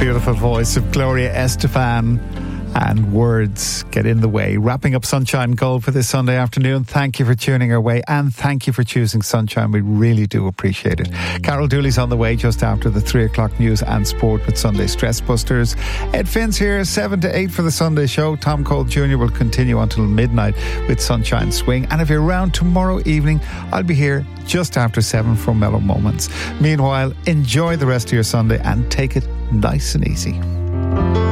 Beautiful voice of Gloria Estefan, and words get in the way. Wrapping up Sunshine Gold for this Sunday afternoon. Thank you for tuning our way, and thank you for choosing Sunshine. We really do appreciate it. Carol Dooley's on the way just after the 3 o'clock news and sport with Sunday Stress Busters. Ed Finn's here 7 to 8 for the Sunday show. Tom Cole Jr. will continue until midnight with Sunshine Swing. And if you're around tomorrow evening, I'll be here just after 7 for Mellow Moments. Meanwhile, enjoy the rest of your Sunday and take it nice and easy.